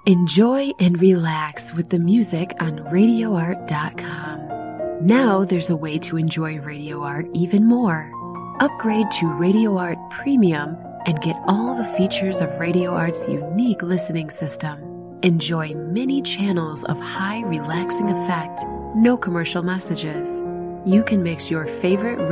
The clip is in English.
Enjoy and relax with the music on RadioArt.com. Now there's a way to enjoy Radio Art even more. Upgrade to Radio Art Premium and get all the features of Radio Art's unique listening system. Enjoy many channels of high relaxing effect, no commercial messages. You can mix your favorite